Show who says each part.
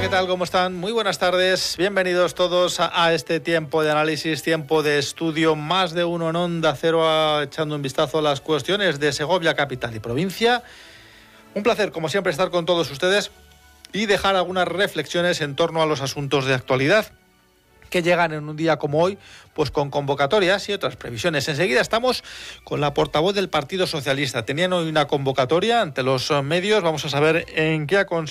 Speaker 1: ¿qué tal? ¿Cómo están? Muy buenas tardes. Bienvenidos todos a este tiempo de análisis, tiempo de estudio, más de uno en Onda Cero, echando un vistazo a las cuestiones de Segovia, capital y provincia. Un placer, como siempre, estar con todos ustedes y dejar algunas reflexiones en torno a los asuntos de actualidad que llegan en un día como hoy, pues con convocatorias y otras previsiones. Enseguida estamos con la portavoz del Partido Socialista. Tenían hoy una convocatoria ante los medios. Vamos a saber en qué ha consistido